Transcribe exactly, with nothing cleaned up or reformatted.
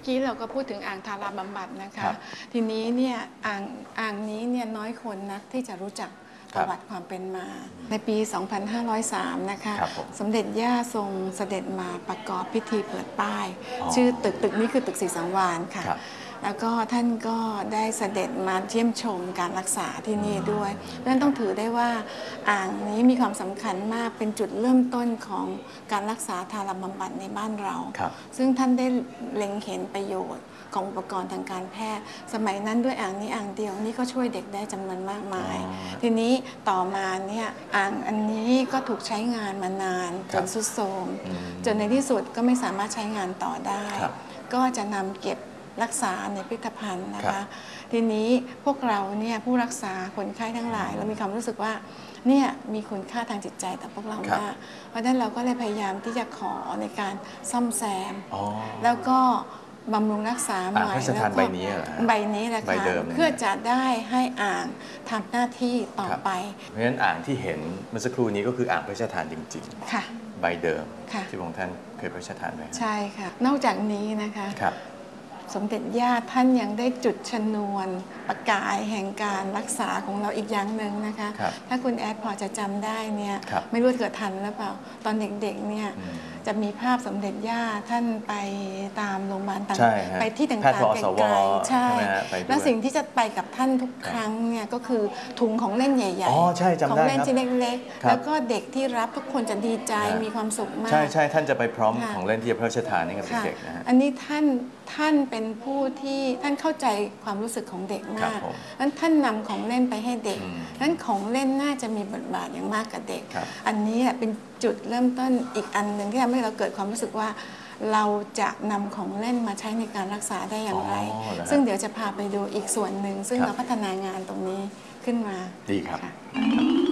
กี้เราก็พูดถึงอ่างทาราบำบัดนะคะทีนี้เนี่ยอ่างอ่างนี้เนี่ยน้อยคนนักที่จะรู้จักประวัติความเป็นมาในปี สองพันห้าร้อยสาม นะคะสมเด็จย่าทรงเสด็จมาประกอบพิธีเปิดป้ายชื่อตึกตึกนี้คือตึกศรีสังวาลค่ะแล้วก็ท่านก็ได้เสด็จมาเยี่ยมชมการรักษาที่นี่ด้วยดังนั้นต้องถือได้ว่าอ่างนี้มีความสำคัญมากเป็นจุดเริ่มต้นของการรักษาทาราบำบัดในบ้านเราซึ่งท่านได้เล็งเห็นประโยชน์ของอุปกรณ์ทางการแพทย์สมัยนั้นด้วยอ่างนี้อ่างเดียวนี่ก็ช่วยเด็กได้จำนวนมากมายทีนี้ต่อมาเนี่ยอ่างอันนี้ก็ถูกใช้งานมานานจนทรุดโทรมจนในที่สุดก็ไม่สามารถใช้งานต่อได้ก็จะนำเก็บรักษาในพิพิธภัณฑ์นะคะทีนี้พวกเราเนี่ยผู้รักษาคนไข้ทั้งหลายเรามีความรู้สึกว่าเนี่ยมีคุณค่าทางจิตใจต่อพวกเรามากเพราะฉะนั้นเราก็เลยพยายามที่จะขอในการซ่อมแซมแล้วก็บำรุงรักษาใหม่แล้วก็ใบนี้ใบนี้แหละค่ะเพื่อจะได้ให้อ่างทำหน้าที่ต่อไปเพราะฉะนั้นอ่างที่เห็นเมื่อสักครู่นี้ก็คืออ่างพระราชทานจริงๆค่ะใบเดิมที่พระองค์ท่านเคยพระราชทานไว้ใช่ค่ะนอกจากนี้นะคะสมเด็จย่าท่านยังได้จุดชนวนประกายแห่งการรักษาของเราอีกอย่างหนึ่งนะคะถ้าคุณแอดพอจะจำได้เนี่ยไม่รู้เกิดทันหรือเปล่าตอนเด็กๆเนี่ยจะมีภาพสมเด็จย่าท่านไปตามโรงพยาบาลต่างไปที่ต่างๆไกลๆใช่แล้วสิ่งที่จะไปกับท่านทุกครั้งเนี่ยก็คือถุงของเล่นใหญ่ๆของเล่นชิ้นเล็กๆแล้วก็เด็กที่รับทุกคนจะดีใจมีความสุขมากใช่ใช่ท่านจะไปพร้อมของเล่นที่พระราชทานให้กับเด็กๆนะฮะอันนี้ท่านท่านเป็นผู้ที่ท่านเข้าใจความรู้สึกของเด็กมากนั้นท่านนำของเล่นไปให้เด็กนั้นของเล่นน่าจะมีบทบาทอย่างมากกับเด็กอันนี้เป็นจุดเริ่มต้นอีกอันหนึ่งที่ทำให้เราเกิดความรู้สึกว่าเราจะนำของเล่นมาใช้ในการรักษาได้อย่างไรซึ่งเดี๋ยวจะพาไปดูอีกส่วนหนึ่งซึ่งเราพัฒนางานตรงนี้ขึ้นมาดีครับ